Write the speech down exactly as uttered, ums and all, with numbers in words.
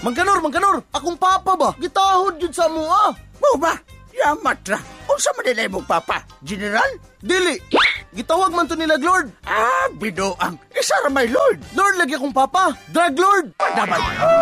Mangkanor, Mangkanor, akong papa ba? Gitahod jud sa mo ah. Mo ba? Yamat ra. Unsa man nila imong papa? General? Dili. Gitawag man to nila Lord. Ah, bidoang. Isa ra may Lord. Lord lagi akong papa. Drug Lord. Damay.